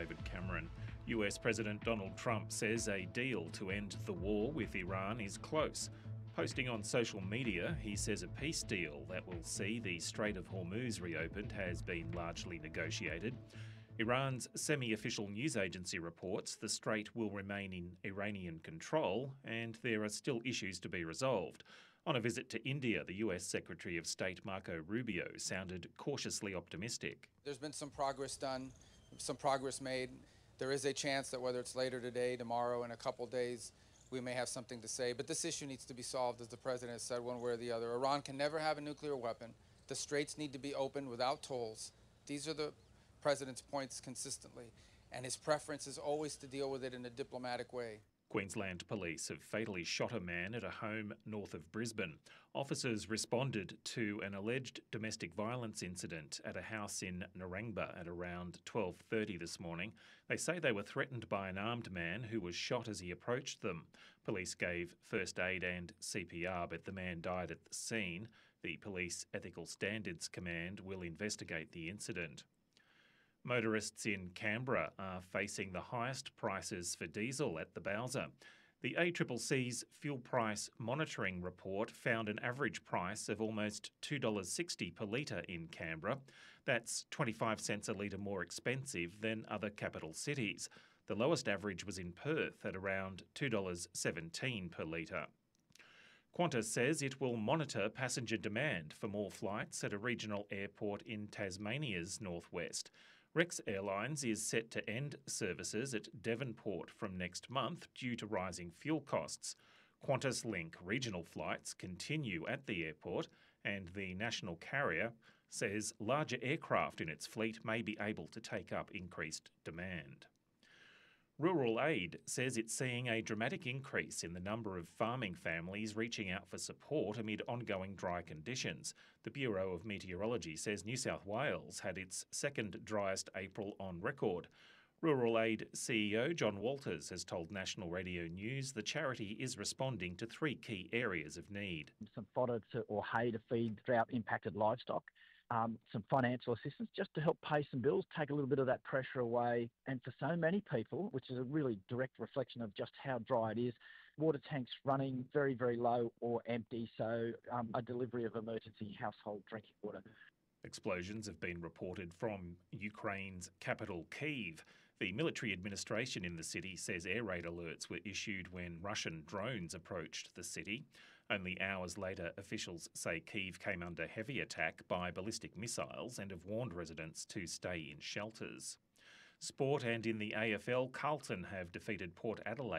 David Cameron. US President Donald Trump says a deal to end the war with Iran is close. Posting on social media, he says a peace deal that will see the Strait of Hormuz reopened has been largely negotiated. Iran's semi-official news agency reports the strait will remain in Iranian control and there are still issues to be resolved. On a visit to India, the US Secretary of State Marco Rubio sounded cautiously optimistic. There's been some progress done, some progress made. There is a chance that whether it's later today, tomorrow, in a couple days, we may have something to say. But this issue needs to be solved, as the President has said, one way or the other. Iran can never have a nuclear weapon. The straits need to be opened without tolls. These are the President's points consistently, and his preference is always to deal with it in a diplomatic way. Queensland police have fatally shot a man at a home north of Brisbane. Officers responded to an alleged domestic violence incident at a house in Narangba at around 12:30 this morning. They say they were threatened by an armed man who was shot as he approached them. Police gave first aid and CPR, but the man died at the scene. The Police Ethical Standards Command will investigate the incident. Motorists in Canberra are facing the highest prices for diesel at the Bowser. The ACCC's fuel price monitoring report found an average price of almost $2.60 per litre in Canberra. That's 25 cents a litre more expensive than other capital cities. The lowest average was in Perth at around $2.17 per litre. Qantas says it will monitor passenger demand for more flights at a regional airport in Tasmania's northwest. Rex Airlines is set to end services at Devonport from next month due to rising fuel costs. QantasLink regional flights continue at the airport, and the national carrier says larger aircraft in its fleet may be able to take up increased demand. Rural Aid says it's seeing a dramatic increase in the number of farming families reaching out for support amid ongoing dry conditions. The Bureau of Meteorology says New South Wales had its second driest April on record. Rural Aid CEO John Walters has told National Radio News the charity is responding to three key areas of need. Some fodder or hay to feed drought-impacted livestock. Some financial assistance just to help pay some bills, take a little bit of that pressure away. And for so many people, which is a really direct reflection of just how dry it is, water tanks running very, very low or empty, so a delivery of emergency household drinking water. Explosions have been reported from Ukraine's capital, Kyiv. The military administration in the city says air raid alerts were issued when Russian drones approached the city. Only hours later, officials say Kyiv came under heavy attack by ballistic missiles and have warned residents to stay in shelters. Sport, and in the AFL, Carlton have defeated Port Adelaide